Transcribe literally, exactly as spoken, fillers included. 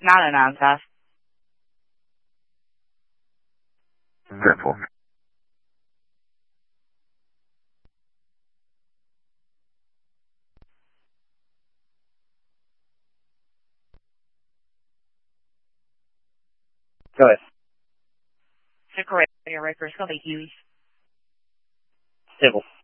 Not a non-test. Simple. Go ahead. To correct your records, go be Huey. Civil.